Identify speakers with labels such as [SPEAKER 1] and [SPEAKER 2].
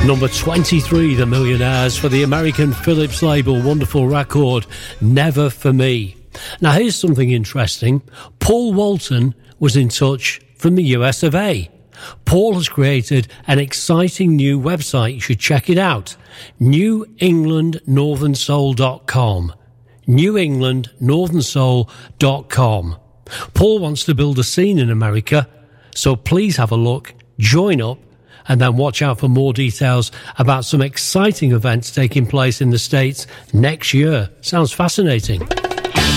[SPEAKER 1] Number 23, The Millionaires, for the American Philips label, wonderful record, Never For Me. Now here's something interesting. Paul Walton was in touch from the US of A. Paul has created an exciting new website. You should check it out. NewEnglandNorthernSoul.com. NewEnglandNorthernSoul.com. Paul wants to build a scene in America, so please have a look, join up, and then watch out for more details about some exciting events taking place in the States next year. Sounds fascinating.